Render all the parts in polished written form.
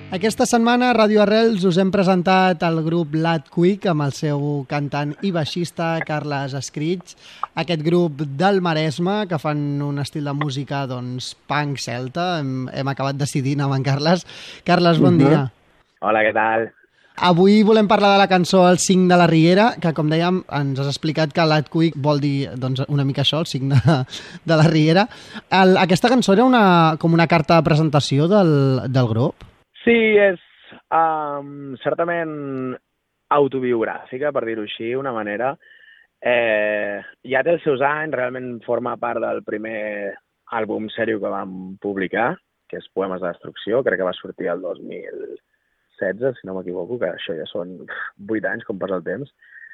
Aquesta setmana a Radio Arrels us hem presentat el grup Lat Quick amb el seu cantant i baixista Carles Escrits, aquest grup del Maresme que fan un estil de música doncs punk celta. Hem acabat decidint amb en Carles. Carles, bon dia. Hola, què tal? Avui volem parlar de la cançó El Cinc de la Riera, que com dèiem ens has explicat que Lat Quick vol dir doncs, una mica això, el Cinc de la Riera. Aquesta cançó era com una carta de presentació del grup? Sí, és certament autobiogràfica, per dir-ho així, una manera. Ja té els seus anys, realment forma part del primer àlbum sèrio que vam publicar, que és Poemes de Destrucció, crec que va sortir el 2016, si no m'equivoco, que això ja són 8 anys, com passa el temps.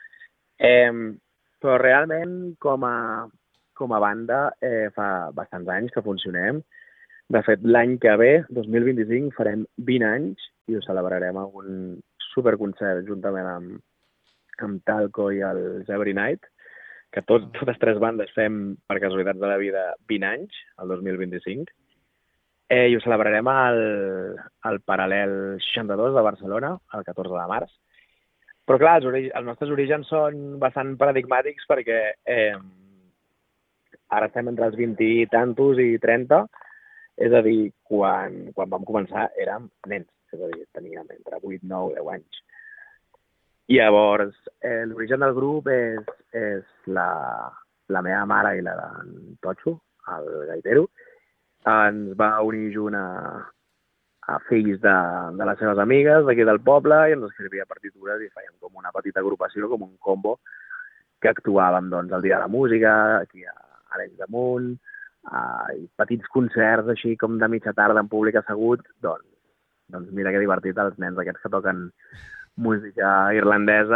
Però realment, com a banda, fa bastants anys que funcionem. De fet, l'any que ve, 2025, farem 20 anys i ho celebrarem amb un superconcert juntament amb Talco i el Every Night, que totes tres bandes fem, per casualitats de la vida, 20 anys, el 2025. I ho celebrarem al Paral·lel 62 de Barcelona, el 14 de març. Però clar, els nostres orígens són bastant paradigmàtics perquè ara estem entre els 20 i tantos i 30, és a dir, quan vam començar érem nens, és a dir, teníem entre 8, 9, 10 anys. I llavors, l'origen del grup és la meva mare i la d'en Totxo, el gaitero. Ens va unir junt a fills de les seves amigues d'aquí del poble i ens escrivia partitures i fèiem com una petita agrupació, com un combo, que actuàvem doncs, el dia de la música, aquí a Arenys de Munt, i petits concerts així com de mitja tarda en públic assegut, doncs mira que divertit els nens aquests que toquen música irlandesa.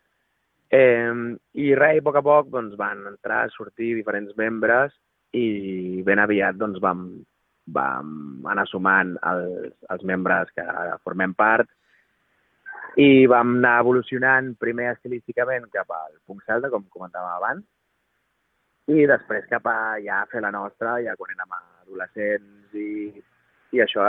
I res, a poc doncs, van entrar a sortir diferents membres i ben aviat doncs, vam anar sumant els membres que formem part i vam anar evolucionant primer estilísticament cap al punk celta, com comentàvem abans, i després cap a ja fer la nostra, ja quan érem adolescents i això,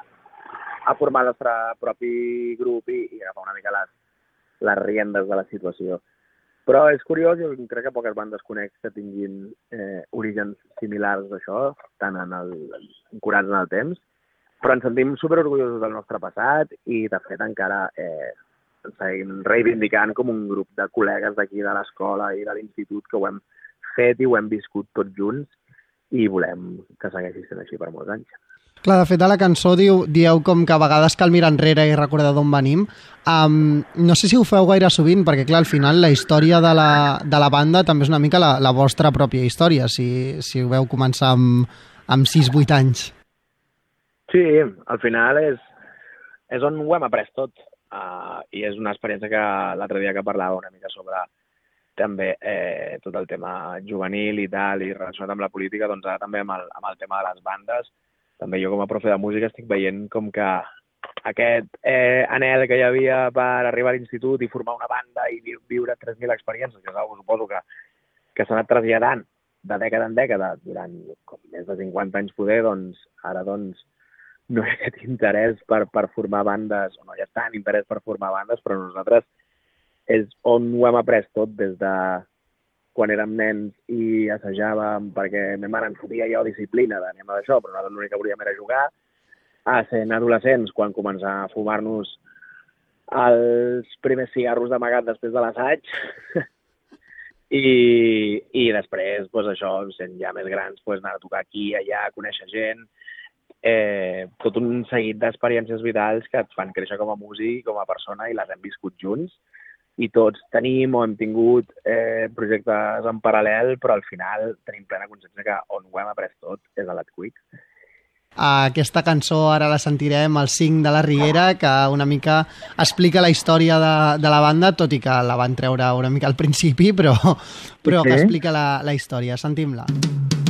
a formar el nostre propi grup i agafar una mica les riendes de la situació. Però és curiós, jo crec que poques bandes conec que tinguin orígens similars d'això, tan ancorats en el temps, però ens sentim superorgullosos del nostre passat i, de fet, encara ens seguim reivindicant com un grup de col·legues d'aquí de l'escola i de l'institut que ho hem fet i ho hem viscut tots junts i volem que segueixi sent així per molts anys. Clar, de fet, a la cançó dieu com que a vegades cal mirar enrere i recordar d'on venim. No sé si ho feu gaire sovint, perquè clar, al final la història de la banda també és una mica la vostra pròpia història, si ho veu començar amb 6-8 anys. Sí, al final és on ho hem après tot i és una experiència que l'altre dia que parlava una mica sobre també tot el tema juvenil i tal, i relacionat amb la política, doncs ara també amb el tema de les bandes. També jo com a profe de música estic veient com que aquest anhel que hi havia per arribar a l'institut i formar una banda i viure 3.000 experiències, que és una cosa suposo que s'ha anat traslladant de dècada en dècada durant més de 50 anys poder, doncs ara doncs no hi ha aquest interès per formar bandes, o no hi ha tant interès per formar bandes, però nosaltres és on ho hem après tot des de quan érem nens i assajàvem perquè ma mare ens fotia jo disciplina d'anem a d'això, però nosaltres l'únic que volíem era jugar, a sent adolescents quan començar a fumar-nos els primers cigarros d'amagat després de l'assaig i després, doncs això, sent ja més grans, doncs anar a tocar aquí, allà, conèixer gent, tot un seguit d'experiències vitals que et fan créixer com a músic, com a persona i les hem viscut junts. I tots tenim o hem tingut projectes en paral·lel, però al final tenim plena consciència que on ho hem après tot és a Lat Quick. Aquesta cançó ara la sentirem, El Cinc de la Riera, que una mica explica la història de la banda, tot i que la van treure una mica al principi, però que explica la història. Sentim-la.